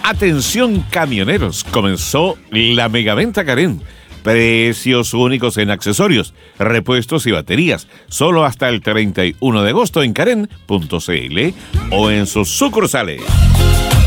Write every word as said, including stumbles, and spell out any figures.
Atención camioneros, comenzó la megaventa Karen. Precios únicos en accesorios, repuestos y baterías, solo hasta el treinta y uno de agosto en karen punto c l o en sus sucursales.